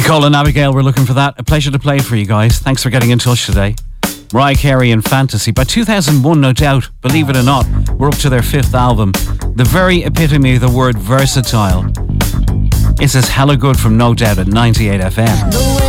Nicole and Abigail were looking for that. A pleasure to play for you guys. Thanks for getting in touch today. Mariah Carey and Fantasy. By 2001, no doubt, believe it or not, we're up to their 5th album. The very epitome of the word versatile. It's as hella good from No Doubt at 98 FM.